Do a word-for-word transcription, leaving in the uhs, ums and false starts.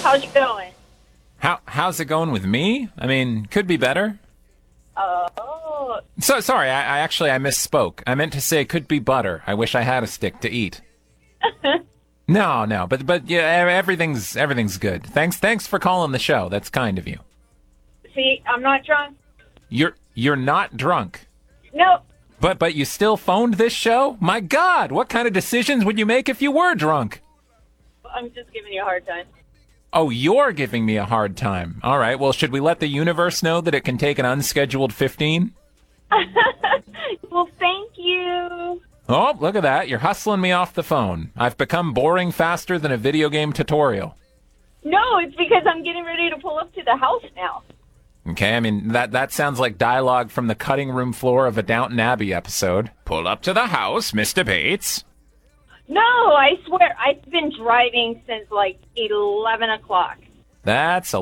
how's it going? How how's it going with me? I mean, could be better. Oh. So sorry, I, I actually I misspoke. I meant to say could be butter. I wish I had a stick to eat. no, no, but but yeah, everything's everything's good. Thanks thanks for calling the show. That's kind of you. See, I'm not drunk. You're you're not drunk. No. But but you still phoned this show? My God, what kind of decisions would you make if you were drunk? I'm just giving you a hard time. Oh, you're giving me a hard time. All right, well, should we let the universe know that it can take an unscheduled fifteen? Well, thank you. Oh, look at that. You're hustling me off the phone. I've become boring faster than a video game tutorial. No, it's because I'm getting ready to pull up to the house now. Okay, I mean, that, that sounds like dialogue from the cutting room floor of a Downton Abbey episode. Pull up to the house, Mister Bates. No, I swear, I've been driving since like eleven o'clock. That's a